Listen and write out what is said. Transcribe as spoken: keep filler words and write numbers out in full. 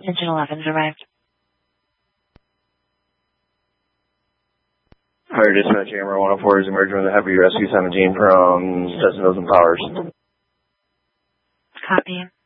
Engine eleven's arrived. Fire dispatch, Hammer one oh four is emerging with a heavy rescue seventeen from Cessna Hills and Powers. Copy.